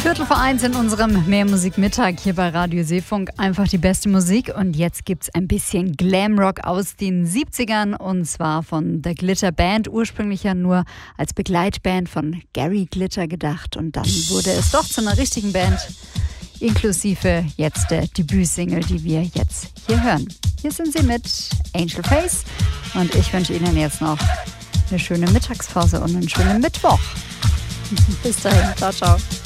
1:15 in unserem Mehrmusikmittag hier bei Radio Seefunk. Einfach die beste Musik. Und jetzt gibt's ein bisschen Glamrock aus den 70ern. Und zwar von The Glitter Band. Ursprünglich ja nur als Begleitband von Gary Glitter gedacht. Und dann wurde es doch zu einer richtigen Band. Inklusive jetzt der Debütsingle, die wir jetzt hier hören. Hier sind sie mit Angel Face. Und ich wünsche Ihnen jetzt noch eine schöne Mittagspause und einen schönen Mittwoch. Bis dahin. Ciao, ciao.